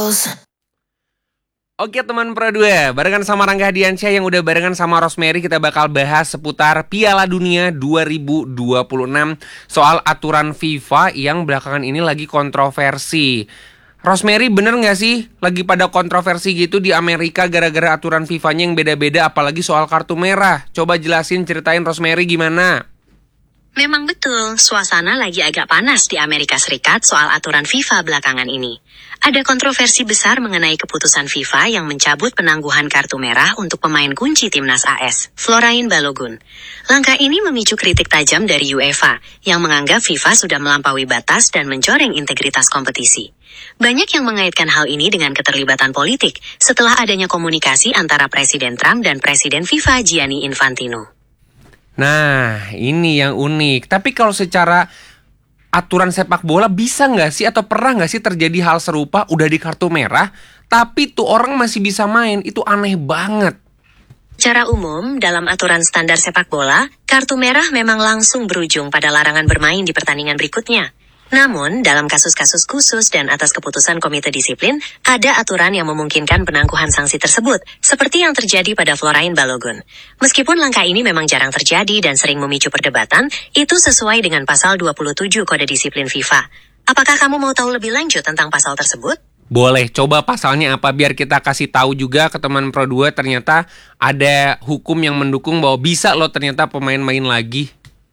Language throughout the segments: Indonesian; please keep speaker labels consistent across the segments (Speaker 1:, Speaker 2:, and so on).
Speaker 1: goes.
Speaker 2: Oke teman Pro 2, barengan sama Rangga Hadiansyah yang udah barengan sama Rosemary, kita bakal bahas seputar Piala Dunia 2026, soal aturan FIFA yang belakangan ini lagi kontroversi. Rosemary, bener gak sih lagi pada kontroversi gitu di Amerika gara-gara aturan FIFA-nya yang beda-beda, apalagi soal kartu merah? Coba jelasin, ceritain Rosemary gimana?
Speaker 3: Memang betul, suasana lagi agak panas di Amerika Serikat soal aturan FIFA belakangan ini. Ada kontroversi besar mengenai keputusan FIFA yang mencabut penangguhan kartu merah untuk pemain kunci timnas AS, Florain Balogun. Langkah ini memicu kritik tajam dari UEFA, yang menganggap FIFA sudah melampaui batas dan mencoreng integritas kompetisi. Banyak yang mengaitkan hal ini dengan keterlibatan politik setelah adanya komunikasi antara Presiden Trump dan Presiden FIFA Gianni Infantino.
Speaker 2: Nah, ini yang unik. Tapi kalau secara aturan sepak bola bisa nggak sih atau pernah nggak sih terjadi hal serupa, udah di kartu merah tapi tuh orang masih bisa main? Itu aneh banget.
Speaker 3: Secara umum, dalam aturan standar sepak bola, kartu merah memang langsung berujung pada larangan bermain di pertandingan berikutnya. Namun, dalam kasus-kasus khusus dan atas keputusan komite disiplin, ada aturan yang memungkinkan penangguhan sanksi tersebut, seperti yang terjadi pada Florain Balogun. Meskipun langkah ini memang jarang terjadi dan sering memicu perdebatan, itu sesuai dengan pasal 27 Kode Disiplin FIFA. Apakah kamu mau tahu lebih lanjut tentang pasal tersebut?
Speaker 2: Boleh, coba pasalnya apa biar kita kasih tahu juga ke teman Pro 2 ternyata ada hukum yang mendukung bahwa bisa loh ternyata pemain main lagi.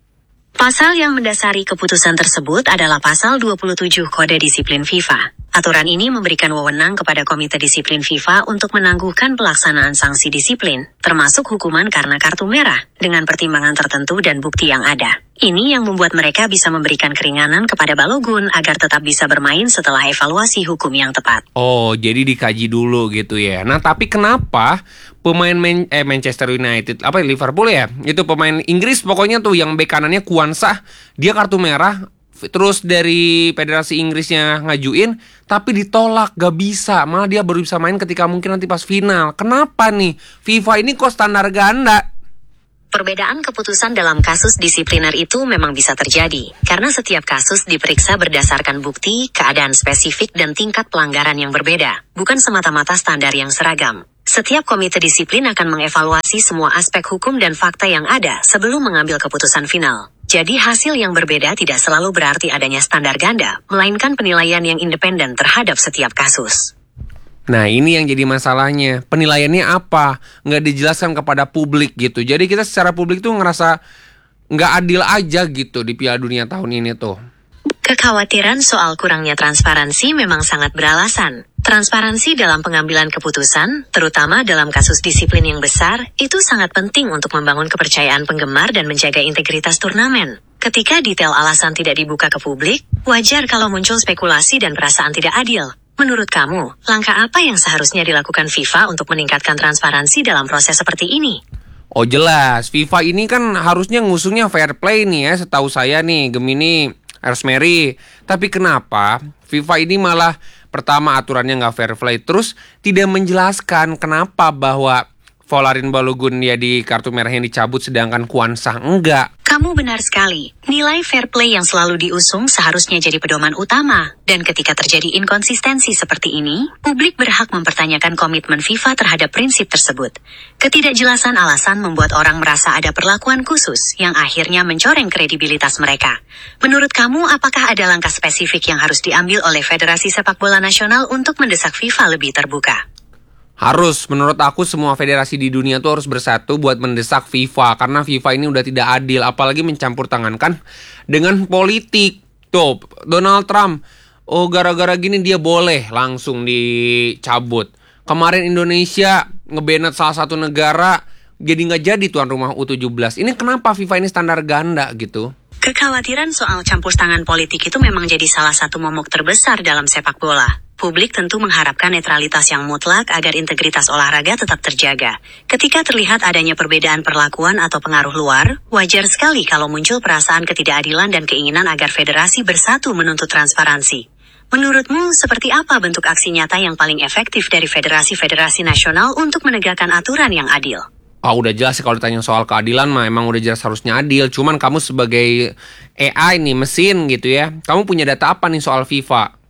Speaker 3: Pasal yang mendasari keputusan tersebut adalah pasal 27 Kode Disiplin FIFA. Aturan ini memberikan wewenang kepada Komite Disiplin FIFA untuk menangguhkan pelaksanaan sanksi disiplin, termasuk hukuman karena kartu merah, dengan pertimbangan tertentu dan bukti yang ada. Ini yang membuat mereka bisa memberikan keringanan kepada Balogun agar tetap bisa bermain setelah evaluasi hukum yang tepat.
Speaker 2: Oh, jadi dikaji dulu gitu ya. Nah, tapi kenapa pemain Manchester United, Liverpool ya? Itu pemain Inggris pokoknya tuh yang bek kanannya Kwanzaa, dia kartu merah, terus dari Federasi Inggrisnya ngajuin, tapi ditolak, gak bisa. Malah dia baru bisa main ketika mungkin nanti pas final. Kenapa nih? FIFA ini kok standar ganda?
Speaker 3: Perbedaan keputusan dalam kasus disipliner itu memang bisa terjadi, karena setiap kasus diperiksa berdasarkan bukti, keadaan spesifik, dan tingkat pelanggaran yang berbeda, bukan semata-mata standar yang seragam. Setiap komite disiplin akan mengevaluasi semua aspek hukum dan fakta yang ada sebelum mengambil keputusan final. Jadi hasil yang berbeda tidak selalu berarti adanya standar ganda, melainkan penilaian yang independen terhadap setiap kasus.
Speaker 2: Nah, ini yang jadi masalahnya. Penilaiannya apa? Nggak dijelaskan kepada publik gitu. Jadi kita secara publik tuh ngerasa nggak adil aja gitu di Piala Dunia tahun ini tuh.
Speaker 3: Kekhawatiran soal kurangnya transparansi memang sangat beralasan. Transparansi dalam pengambilan keputusan, terutama dalam kasus disiplin yang besar, itu sangat penting untuk membangun kepercayaan penggemar dan menjaga integritas turnamen. Ketika detail alasan tidak dibuka ke publik, wajar kalau muncul spekulasi dan perasaan tidak adil. Menurut kamu, langkah apa yang seharusnya dilakukan FIFA untuk meningkatkan transparansi dalam proses seperti ini?
Speaker 2: Oh jelas, FIFA ini kan harusnya ngusungnya fair play nih ya, setahu saya nih, Gemini, Rosemary. Tapi kenapa FIFA ini malah pertama aturannya nggak fair play, terus tidak menjelaskan kenapa bahwa Florain Balogun ya di kartu merah yang dicabut sedangkan Kwanzaa enggak.
Speaker 3: Kamu benar sekali. Nilai fair play yang selalu diusung seharusnya jadi pedoman utama. Dan ketika terjadi inkonsistensi seperti ini, publik berhak mempertanyakan komitmen FIFA terhadap prinsip tersebut. Ketidakjelasan alasan membuat orang merasa ada perlakuan khusus yang akhirnya mencoreng kredibilitas mereka. Menurut kamu, apakah ada langkah spesifik yang harus diambil oleh Federasi Sepak Bola Nasional untuk mendesak FIFA lebih terbuka?
Speaker 2: Harus, menurut aku semua federasi di dunia tuh harus bersatu buat mendesak FIFA. Karena FIFA ini udah tidak adil, apalagi mencampur tangankan dengan politik. Tuh, Donald Trump, oh gara-gara gini dia boleh langsung dicabut. Kemarin Indonesia ngebanet salah satu negara, jadi nggak jadi tuan rumah U17. Ini kenapa FIFA ini standar ganda gitu?
Speaker 3: Kekhawatiran soal campur tangan politik itu memang jadi salah satu momok terbesar dalam sepak bola. Publik tentu mengharapkan netralitas yang mutlak agar integritas olahraga tetap terjaga. Ketika terlihat adanya perbedaan perlakuan atau pengaruh luar, wajar sekali kalau muncul perasaan ketidakadilan dan keinginan agar federasi bersatu menuntut transparansi. Menurutmu, seperti apa bentuk aksi nyata yang paling efektif dari federasi-federasi nasional untuk menegakkan aturan yang adil?
Speaker 2: Udah jelas sih kalau ditanya soal keadilan mah emang udah jelas harusnya adil. Cuman kamu sebagai AI nih, mesin gitu ya, kamu punya data apa nih soal FIFA?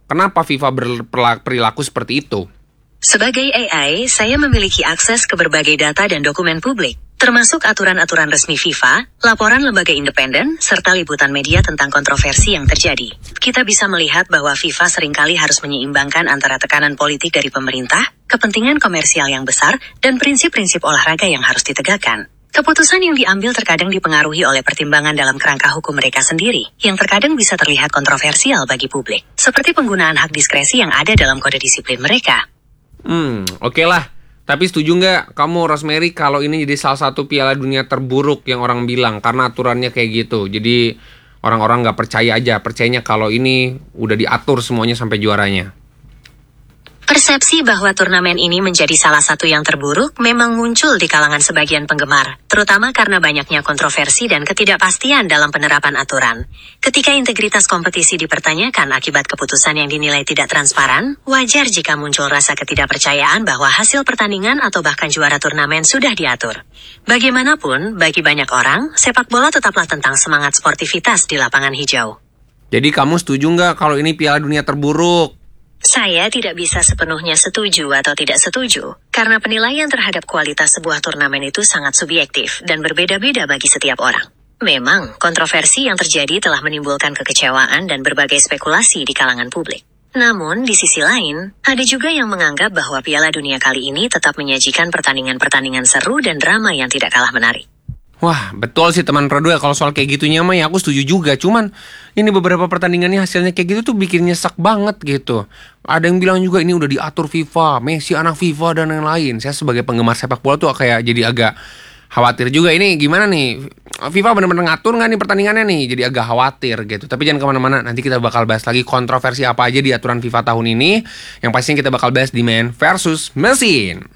Speaker 2: Kenapa FIFA berperilaku seperti itu?
Speaker 3: Sebagai AI, saya memiliki akses ke berbagai data dan dokumen publik, termasuk aturan-aturan resmi FIFA, laporan lembaga independen, serta liputan media tentang kontroversi yang terjadi. Kita bisa melihat bahwa FIFA seringkali harus menyeimbangkan antara tekanan politik dari pemerintah, kepentingan komersial yang besar, dan prinsip-prinsip olahraga yang harus ditegakkan. Keputusan yang diambil terkadang dipengaruhi oleh pertimbangan dalam kerangka hukum mereka sendiri, yang terkadang bisa terlihat kontroversial bagi publik, seperti penggunaan hak diskresi yang ada dalam kode disiplin mereka.
Speaker 2: Oke lah. Tapi setuju nggak kamu, Rosemary, kalau ini jadi salah satu Piala Dunia terburuk yang orang bilang karena aturannya kayak gitu. Jadi orang-orang nggak percaya aja, percayanya kalau ini udah diatur semuanya sampai juaranya.
Speaker 3: Persepsi bahwa turnamen ini menjadi salah satu yang terburuk memang muncul di kalangan sebagian penggemar, terutama karena banyaknya kontroversi dan ketidakpastian dalam penerapan aturan. Ketika integritas kompetisi dipertanyakan akibat keputusan yang dinilai tidak transparan, wajar jika muncul rasa ketidakpercayaan bahwa hasil pertandingan atau bahkan juara turnamen sudah diatur. Bagaimanapun, bagi banyak orang, sepak bola tetaplah tentang semangat sportivitas di lapangan hijau.
Speaker 2: Jadi kamu setuju nggak kalau ini Piala Dunia terburuk?
Speaker 3: Saya tidak bisa sepenuhnya setuju atau tidak setuju, karena penilaian terhadap kualitas sebuah turnamen itu sangat subjektif dan berbeda-beda bagi setiap orang. Memang, kontroversi yang terjadi telah menimbulkan kekecewaan dan berbagai spekulasi di kalangan publik. Namun, di sisi lain, ada juga yang menganggap bahwa Piala Dunia kali ini tetap menyajikan pertandingan-pertandingan seru dan drama yang tidak kalah menarik.
Speaker 2: Wah, betul sih teman Pro 2, kalau soal kayak gitunya mah ya aku setuju juga. Cuman ini beberapa pertandingannya hasilnya kayak gitu tuh bikin nyesek banget gitu. Ada yang bilang juga ini udah diatur FIFA, Messi anak FIFA dan lain-lain. Saya sebagai penggemar sepak bola tuh kayak jadi agak khawatir juga. Ini gimana nih, FIFA benar-benar ngatur nggak nih pertandingannya nih? Jadi agak khawatir gitu. Tapi jangan kemana-mana, nanti kita bakal bahas lagi kontroversi apa aja di aturan FIFA tahun ini. Yang pastinya kita bakal bahas di Man versus Mesin.